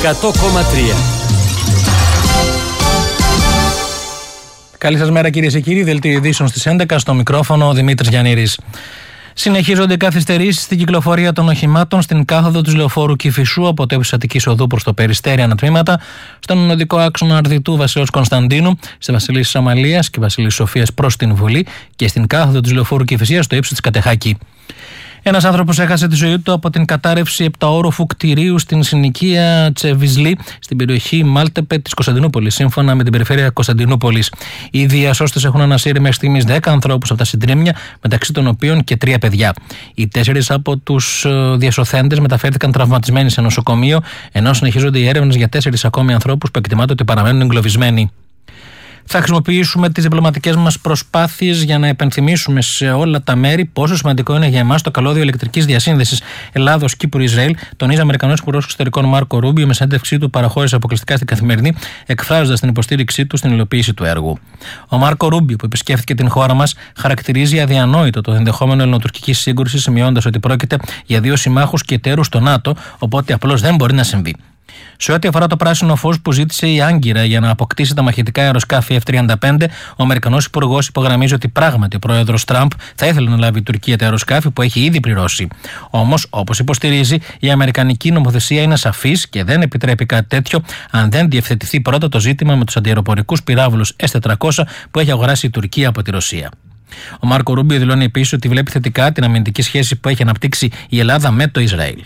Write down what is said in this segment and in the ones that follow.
100,3. Καλή σας μέρα κυρίες και κύριοι, δελτίο ειδήσεων στις 11, στο μικρόφωνο ο Δημήτρης Γιαννήρης. Συνεχίζονται οι καθυστερήσεις στην κυκλοφορία των οχημάτων στην κάθοδο της λεωφόρου Κηφισού από το ύψος Αττικής Οδού προς το Περιστέρι ανατμήματα, στον οδικό άξονα Αρδιτού Βασιλέως Κωνσταντίνου, στη Βασιλίσσης Αμαλίας και Βασιλίσσης Σοφίας προς την Βουλή και στην κάθοδο της λεωφόρου Κηφισίας στο ύψος της Κατεχάκη. Ένας άνθρωπος έχασε τη ζωή του από την κατάρρευση επταόροφου κτηρίου στην συνοικία Τσεβισλή, στην περιοχή Μάλτεπε της Κωνσταντινούπολης, σύμφωνα με την περιφέρεια Κωνσταντινούπολης. Οι διασώστες έχουν ανασύρει μέχρι στιγμής 10 ανθρώπους από τα συντρίμμια, μεταξύ των οποίων και 3 παιδιά. Οι 4 από τους διασωθέντες μεταφέρθηκαν τραυματισμένοι σε νοσοκομείο, ενώ συνεχίζονται οι έρευνες για 4 ακόμη ανθρώπους που εκτιμάται ότι παραμένουν εγκλωβισμένοι. Θα χρησιμοποιήσουμε τις διπλωματικές μας προσπάθειες για να επενθυμίσουμε σε όλα τα μέρη πόσο σημαντικό είναι για εμάς το καλώδιο ηλεκτρικής διασύνδεσης Ελλάδος-Κύπρου-Ισραήλ, τονίζει ο Αμερικανός Υπουργός Εξωτερικών Μάρκο Ρούμπιο με συνέντευξή του παραχώρησε αποκλειστικά στην Καθημερινή, εκφράζοντας την υποστήριξή του στην υλοποίηση του έργου. Ο Μάρκο Ρούμπιο, που επισκέφθηκε την χώρα μας, χαρακτηρίζει αδιανόητο το ενδεχόμενο ελληνοτουρκικής σύγκρουσης, σημειώνοντας ότι πρόκειται για 2 συμμάχους και εταίρους στο ΝΑΤΟ, οπότε απλώς δεν μπορεί να συμβεί. Σε ό,τι αφορά το πράσινο φως που ζήτησε η Άγκυρα για να αποκτήσει τα μαχητικά αεροσκάφη F-35, ο Αμερικανός Υπουργός υπογραμμίζει ότι πράγματι ο πρόεδρος Τραμπ θα ήθελε να λάβει η Τουρκία τα αεροσκάφη που έχει ήδη πληρώσει. Όμως, όπως υποστηρίζει, η αμερικανική νομοθεσία είναι σαφής και δεν επιτρέπει κάτι τέτοιο αν δεν διευθετηθεί πρώτα το ζήτημα με τους αντιαεροπορικούς πυράβλους S-400 που έχει αγοράσει η Τουρκία από τη Ρωσία. Ο Μάρκο Ρούμπιο δηλώνει επίσης ότι βλέπει θετικά την αμυντική σχέση που έχει αναπτύξει η Ελλάδα με το Ισραήλ.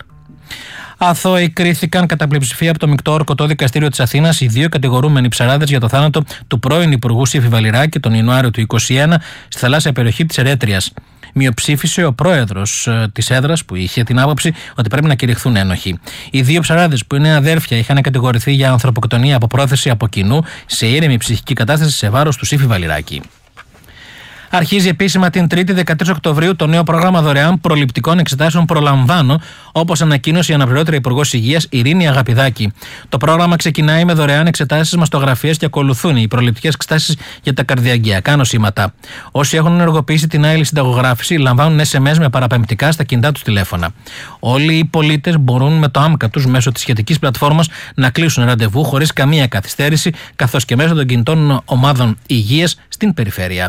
Αθώοι κρίθηκαν κατά πλειοψηφία από το μεικτό ορκωτό δικαστήριο της Αθήνας οι 2 κατηγορούμενοι ψαράδες για το θάνατο του πρώην Υπουργού Σύφη Βαλιράκη τον Ιανουάριο του 2021 στη θαλάσσια περιοχή της Ερέτριας. Μειοψήφισε ο πρόεδρος της έδρας που είχε την άποψη ότι πρέπει να κηρυχθούν ένοχοι. Οι 2 ψαράδες που είναι αδέρφια είχαν κατηγορηθεί για ανθρωποκτονία από πρόθεση από κοινού σε ήρεμη ψυχική κατάσταση σε βάρος του Σύφη Βαλιράκη. Αρχίζει επίσημα την 3η 13 Οκτωβρίου το νέο πρόγραμμα δωρεάν προληπτικών εξετάσεων Προλαμβάνω, όπως ανακοίνωσε η αναπληρώτρια Υπουργός Υγείας Ειρήνη Αγαπηδάκη. Το πρόγραμμα ξεκινάει με δωρεάν εξετάσεις μαστογραφίας και ακολουθούν οι προληπτικές εξετάσεις για τα καρδιαγγειακά νοσήματα. Όσοι έχουν ενεργοποιήσει την άειλη συνταγογράφηση λαμβάνουν SMS με παραπεμπτικά στα κινητά τους τηλέφωνα. Όλοι οι πολίτες μπορούν με το άμκα τους μέσω της σχετικής πλατφόρμας να κλείσουν ραντεβού χωρίς καμία καθυστέρηση, καθώς και μέσω των κινητών ομάδων υγείας στην περιφέρεια.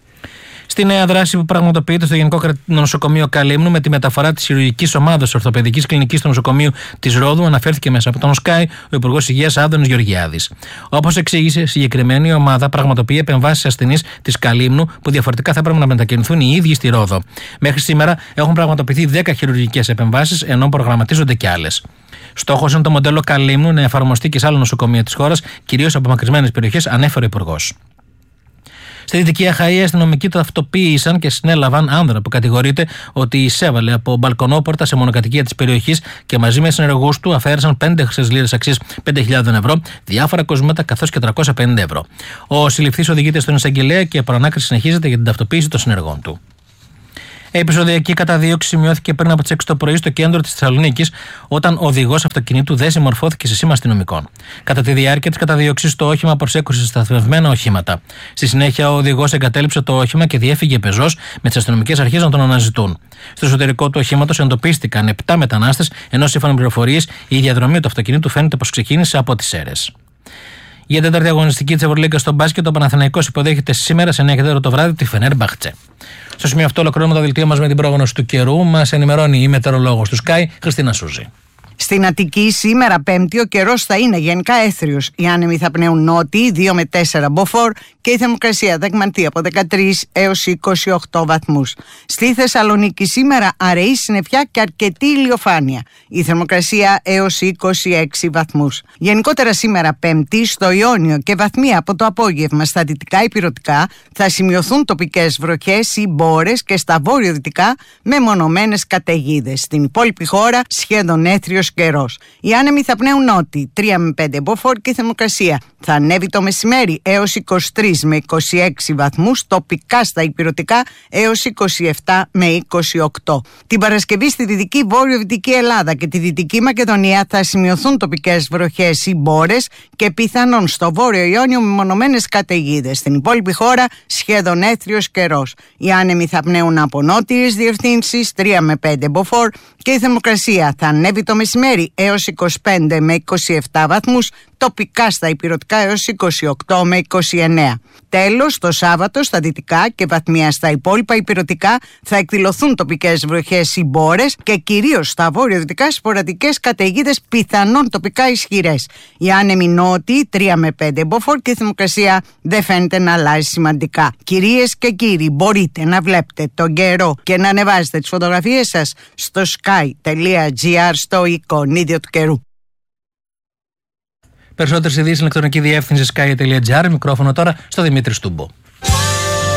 Στη νέα δράση που πραγματοποιείται στο Γενικό Νοσοκομείο Καλύμνου με τη μεταφορά της χειρουργικής ομάδας ορθοπαιδικής κλινικής του νοσοκομείου της Ρόδου, αναφέρθηκε μέσα από τον Sky ο Υπουργός Υγείας Άδωνης Γεωργιάδης. Όπως εξήγησε, συγκεκριμένη ομάδα πραγματοποιεί επεμβάσεις σε ασθενείς της Καλύμνου που διαφορετικά θα έπρεπε να μετακινηθούν οι ίδιοι στη Ρόδο. Μέχρι σήμερα έχουν πραγματοποιηθεί 10 χειρουργικές επεμβάσεις, ενώ προγραμματίζονται και άλλες. Στόχος είναι το μοντέλο Καλύμνου να εφαρμοστεί και σε άλλα νοσοκομεία της χώρας, κυρίως από μακρισμένες περιοχές, ανέφερε ο Υπουργός. Στη Δυτική Αχαΐα, οι αστυνομικοί ταυτοποίησαν και συνέλαβαν άνδρα που κατηγορείται ότι εισέβαλε από μπαλκονόπορτα σε μονοκατοικία της περιοχής και μαζί με συνεργούς του αφαίρεσαν 5 χρυσές λίρες αξίας 5.000 ευρώ, διάφορα κοσμήματα καθώς και 350 ευρώ. Ο συλληφθής οδηγείται στον εισαγγελέα και η προανάκριση συνεχίζεται για την ταυτοποίηση των συνεργών του. Επεισοδιακή καταδίωξη σημειώθηκε πριν από τις 6 το πρωί στο κέντρο της Θεσσαλονίκης, όταν ο οδηγός αυτοκινήτου δεν συμμορφώθηκε σε σήμα αστυνομικών. Κατά τη διάρκεια της καταδίωξης, το όχημα προσέκρουσε σταθμευμένα οχήματα. Στη συνέχεια, ο οδηγός εγκατέλειψε το όχημα και διέφυγε πεζός, με τις αστυνομικές αρχές να τον αναζητούν. Στο εσωτερικό του οχήματος εντοπίστηκαν 7 μετανάστες, ενώ σύμφωνα με πληροφορίες η διαδρομή του αυτοκινήτου φαίνεται πως ξεκίνησε από τις Σέρρες. Για την 4η αγωνιστική της Ευρωλίγκα στο μπάσκετ, ο Παναθηναϊκός υποδέχεται σήμερα σε 9 το βράδυ τη Φενέρμπαχτσε. Στο σημείο αυτό ολοκληρώνουμε το δελτίο μας με την πρόγνωση του καιρού. Μας ενημερώνει η μετεωρολόγος του Sky, Χριστίνα Σούζη. Στην Αττική σήμερα Πέμπτη ο καιρός θα είναι γενικά έθριος. Οι άνεμοι θα πνέουν νότιοι 2 με 4 μποφόρ και η θερμοκρασία θα εκμανθεί από 13 έως 28 βαθμούς. Στη Θεσσαλονίκη σήμερα αραιή συννεφιά και αρκετή ηλιοφάνεια. Η θερμοκρασία έως 26 βαθμούς. Γενικότερα σήμερα Πέμπτη στο Ιόνιο και βαθμία από το απόγευμα στα δυτικά υπηρετικά θα σημειωθούν τοπικές βροχές ή μπόρες και στα βόρειο-δυτικά μεμονωμένες καταιγίδες. Στην υπόλοιπη χώρα σχεδόν έθριος καιρός. Οι άνεμοι θα πνέουν νότιοι 3 με 5 μποφόρ και η θερμοκρασία θα ανέβει το μεσημέρι έως 23 με 26 βαθμούς, τοπικά στα υπηρετικά έως 27 με 28. Την Παρασκευή στη Δυτική Βόρειο-Δυτική Ελλάδα και τη Δυτική Μακεδονία θα σημειωθούν τοπικές βροχές ή μπόρες και πιθανόν στο Βόρειο Ιόνιο μεμονωμένες καταιγίδες. Στην υπόλοιπη χώρα σχεδόν έθριος καιρός. Οι άνεμοι θα πνέουν από νότιες διευθύνσεις 3 με 5 μποφόρ και η θερμοκρασία θα ανέβει το μεσημέρι μεσημέρι έως 25 με 27 βαθμούς, τοπικά στα ηπειρωτικά έως 28 με 29. Τέλος, το Σάββατο στα δυτικά και βαθμία στα υπόλοιπα ηπειρωτικά θα εκδηλωθούν τοπικές βροχές ή μπόρες και κυρίως στα βόρειο-δυτικά σποραδικές καταιγίδες, πιθανόν τοπικά ισχυρές. Οι άνεμοι νότιοι 3 με 5 μποφόρ και η θερμοκρασία δεν φαίνεται να αλλάζει σημαντικά. Κυρίες και κύριοι, μπορείτε να βλέπετε τον καιρό και να ανεβάζετε τις φωτογραφίες σας στο sky.gr στο εικονίδιο του καιρού. Περισσότερες ειδήσεις στην ηλεκτρονική διεύθυνση sky.gr. Μικρόφωνο τώρα στο Δημήτρη Στούμπο.